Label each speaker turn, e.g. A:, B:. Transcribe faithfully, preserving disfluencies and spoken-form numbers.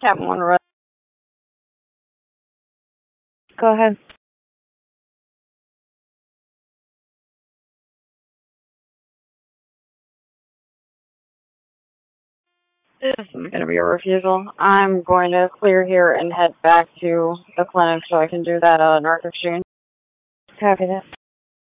A: Tab one, Red. Go ahead. This isn't going to be a refusal. I'm going to clear here and head back to the clinic so I can do that uh, narc exchange. Copy that.